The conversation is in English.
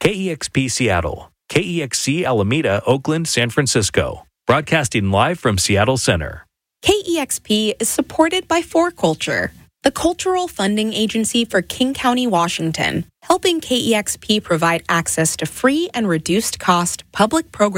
KEXP Seattle, KEXC Alameda, Oakland, San Francisco. Broadcasting live from Seattle Center. KEXP is supported by 4Culture, the cultural funding agency for King County, Washington, helping KEXP provide access to free and reduced-cost public programs